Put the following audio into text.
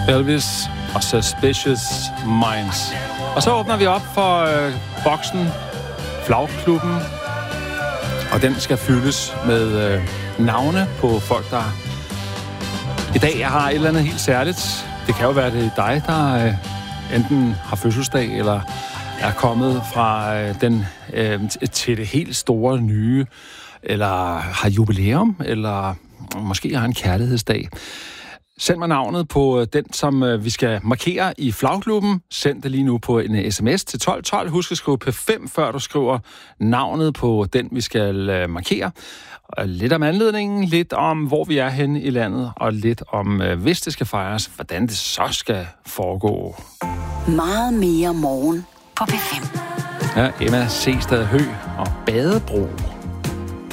Elvis og Suspicious Minds. Og så åbner vi op for boksen, Flagklubben, og den skal fyldes med navne på folk, der i dag har et eller andet helt særligt. Det kan jo være, det er dig, der enten har fødselsdag, eller er kommet fra den til det helt store nye, eller har jubilæum, eller måske har en kærlighedsdag. Send mig navnet på den, som vi skal markere i Flagklubben. Send det lige nu på en sms til 1212. Husk at skrive P5, før du skriver navnet på den, vi skal markere. Lidt om anledningen, lidt om, hvor vi er henne i landet, og lidt om, hvis det skal fejres, hvordan det så skal foregå. Meget mere morgen på P5. Ja, Emma Seestad Høgh og Badebro.